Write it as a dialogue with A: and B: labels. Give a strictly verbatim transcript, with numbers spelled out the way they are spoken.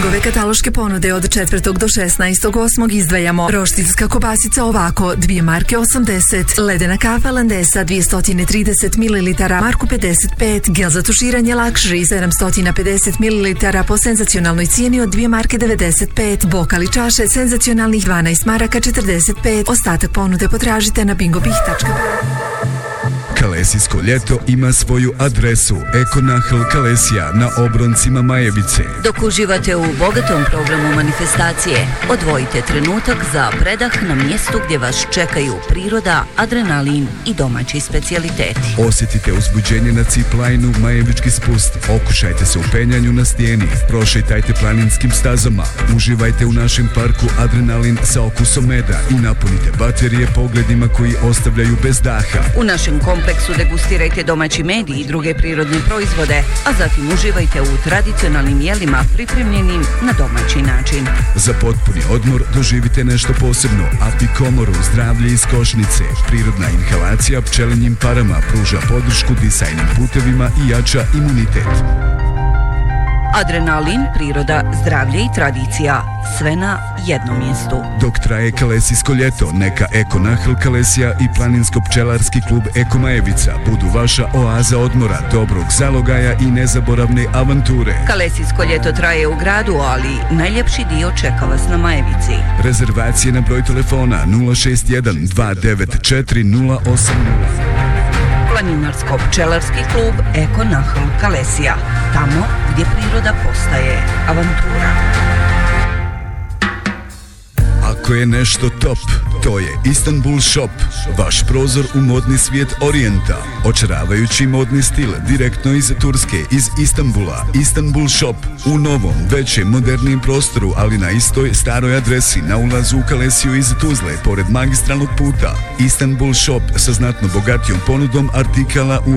A: njegove kataloške ponude od četvrtog do šesnaestog osmog izdvajamo roštilska kobasica ovako, dvije marke osamdeset, ledena kafa Landesa dvjesto trideset mililitara marku pedeset pet, gel za tuširanje Luxury sedamsto pedeset mililitara po senzacionalnoj cijeni od dvije marke devedeset pet, bokali čaše senzacionalnih dvanaest maraka četrdeset pet. Ostatak ponude potražite na bingobih tačka be.
B: Kalesijsko ljeto ima svoju adresu Ekonahl Kalesija na obroncima Majevice.
C: Dok uživate u bogatom programu manifestacije, odvojite trenutak za predah na mjestu gdje vas čekaju priroda, adrenalin i domaći specijaliteti.
B: Osjetite uzbuđenje na ziplinu Majevički spust, okušajte se u penjanju na stijeni, prošetajte planinskim stazama, uživajte u našem parku adrenalin sa okusom meda i napunite baterije pogledima koji ostavljaju bez daha.
C: U našem kompleksu degustirajte domaći med i druge prirodne proizvode, a zatim uživajte u tradicionalnim jelima pripremljenim na domaći način.
B: Za potpuni odmor doživite nešto posebno. Apikomoru, zdravlje iz košnice. Prirodna inhalacija pčelinjim parama pruža podršku disajnim putevima i jača imunitet.
C: Adrenalin, priroda, zdravlje i tradicija. Sve na jednom mjestu.
B: Dok traje Kalesijsko ljeto, neka Ekonahl Kalesija i planinsko-pčelarski klub Eko Majevica budu vaša oaza odmora, dobrog zalogaja i nezaboravne avanture.
C: Kalesijsko ljeto traje u gradu, ali najljepši dio čeka vas na Majevici.
B: Rezervacije na broj telefona nula šest jedan dva devet četiri nula osam nula.
C: Planinarsko-pčelarski klub Ekonahl Kalesija. Tamo gdje priroda postaje avantura.
B: Ako je nešto top, to je Istanbul Shop, vaš prozor u modni svijet Orijenta. Očaravajući modni stil direktno iz Turske, iz Istanbula. Istanbul Shop u novom, većem, modernijem prostoru, ali na istoj staroj adresi na ulazu u Kalesiju iz Tuzle, pored magistralnog puta. Istanbul Shop sa znatno bogatijom ponudom artikala u